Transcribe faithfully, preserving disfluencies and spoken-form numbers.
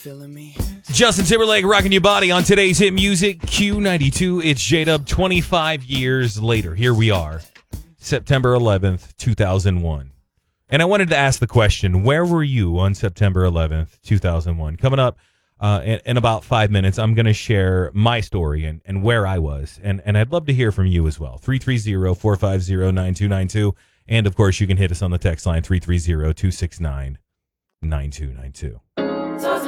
Justin Timberlake rocking your body on today's hit music, Q ninety-two. It's J-Dub twenty-five years later. Here we are, September eleventh, two thousand one. And I wanted to ask the question, where were you on September eleventh, two thousand one? Coming up uh, in, in about five minutes, I'm going to share my story and, and where I was. And, and I'd love to hear from you as well. three three zero, four five zero, nine two nine two. And, of course, you can hit us on the text line, three three zero, two six nine, nine two nine two.